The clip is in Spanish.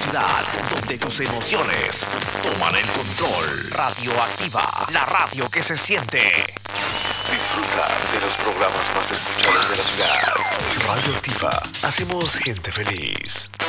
ciudad, donde tus emociones toman el control. Radioactiva, la radio que se siente. Disfruta de los programas más escuchados de la ciudad. Radioactiva, hacemos gente feliz.